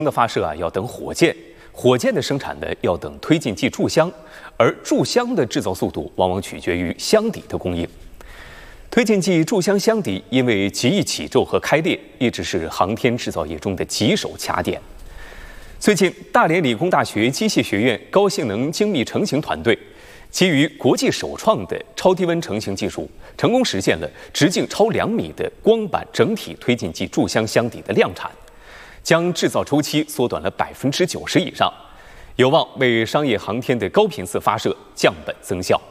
的发射要等火箭，火箭的生产呢要等推进剂注箱，而注箱的制造速度往往取决于箱底的供应。推进剂注箱箱底因为极易起皱和开裂，一直是航天制造业中的棘手卡点。最近，大连理工大学机械学院高性能精密成型团队基于国际首创的超低温成型技术，成功实现了直径超2米的光板整体推进剂注箱箱底的量产，将制造周期缩短了90%以上，有望为商业航天的高频次发射降本增效。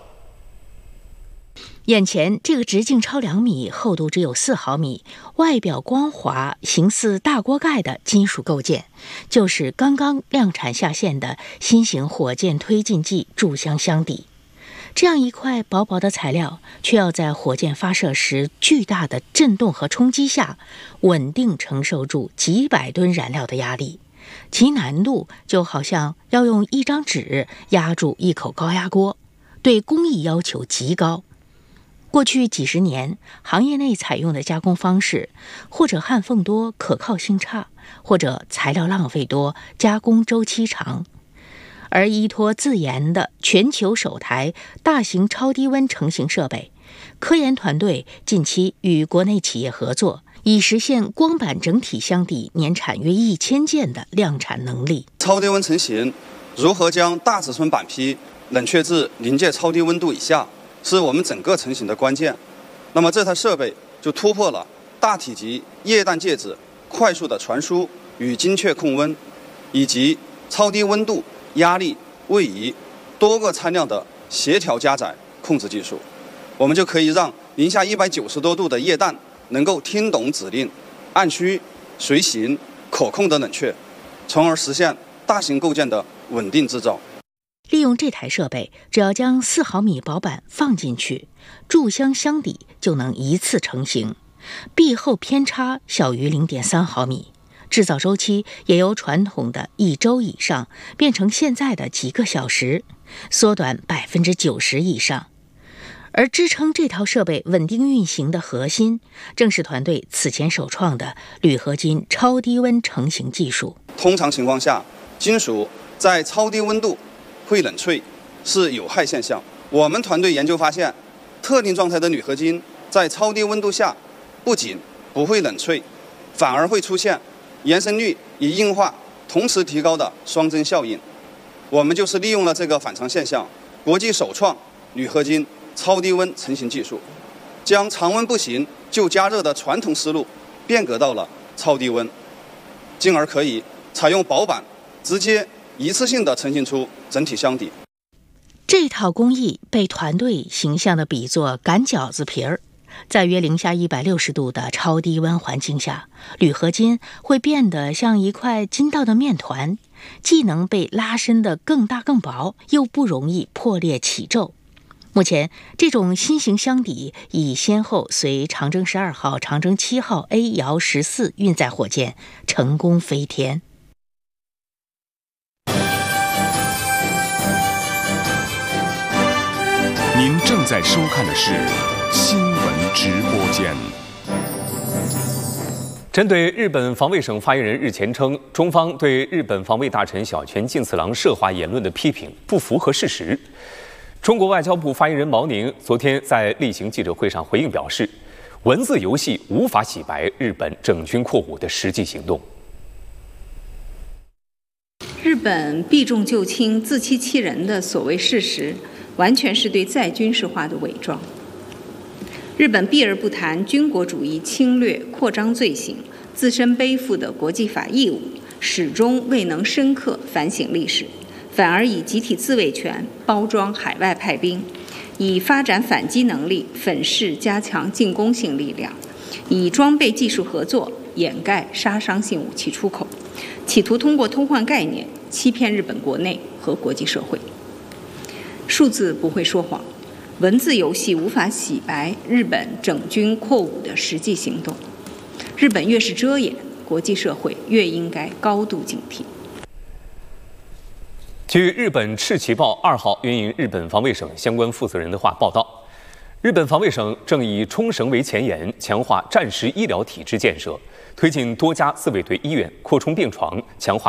眼前这个直径超2米、厚度只有4毫米、外表光滑、形似大锅盖的金属构件，就是刚刚量产下线的新型火箭推进剂注箱箱底。这样一块薄薄的材料，却要在火箭发射时巨大的震动和冲击下，稳定承受住几百吨燃料的压力。其难度就好像要用一张纸压住一口高压锅，对工艺要求极高。过去几十年，行业内采用的加工方式，或者焊缝多、可靠性差，或者材料浪费多、加工周期长。而依托自研的全球首台大型超低温成型设备，科研团队近期与国内企业合作，以实现光板整体箱底年产约1000件的量产能力。 超低温成型如何将大尺寸板坯冷却至临界超低温度以下，是我们整个成型的关键。那么这台设备就突破了大体积液氮介质快速的传输与精确控温，以及超低温度、压力、位移多个参量的协调加载控制技术。我们就可以让零下190多度的液氮能够听懂指令，按需随行可控的冷却，从而实现大型构件的稳定制造。 利用这台设备，只要将4毫米薄板放进去，注箱箱底就能一次成型，壁厚偏差小于0.3毫米，制造周期也由传统的1周以上变成现在的几个小时，缩短90%以上。而支撑这套设备稳定运行的核心，正是团队此前首创的铝合金超低温成型技术。 通常情况下，金属在超低温度会冷萃是有害现象。我们团队研究发现，特定状态的铝合金在超低温度下不仅不会冷萃，反而会出现延伸率与硬化同时提高的双增效应。我们就是利用了这个反常现象，国际首创铝合金超低温成型技术，将常温不行就加热的传统思路变革到了超低温，进而可以采用薄板直接一次性的成型出整体箱底。 这套工艺被团队形象地比作擀饺子皮儿，在约零下160度的超低温环境下，铝合金会变得像一块筋道的面团，既能被拉伸得更大更薄，又不容易破裂起皱。目前，这种新型箱底已先后随长征12号、长征7号 A 遥14运载火箭成功飞天。 您正在收看的是新闻直播间。 针对日本防卫省发言人日前称，中方对日本防卫大臣小泉进次郎涉华言论的批评不符合事实。中国外交部发言人毛宁昨天在例行记者会上回应表示，文字游戏无法洗白日本整军扩武的实际行动。 日本避重就轻、自欺欺人的所谓事实，完全是对再军事化的伪装。日本避而不谈军国主义侵略扩张罪行，自身背负的国际法义务，始终未能深刻反省历史，反而以集体自卫权包装海外派兵，以发展反击能力粉饰加强进攻性力量，以装备技术合作掩盖杀伤性武器出口，企图通过偷换概念欺骗日本国内和国际社会。数字不会说谎，文字游戏无法洗白日本整军扩武的实际行动。日本越是遮掩，国际社会越应该高度警惕。 据日本赤旗报2号援引日本防卫省相关负责人的话报道，日本防卫省正以冲绳为前沿，强化战时医疗体制建设， 推进多家自卫队医院扩充病床，强化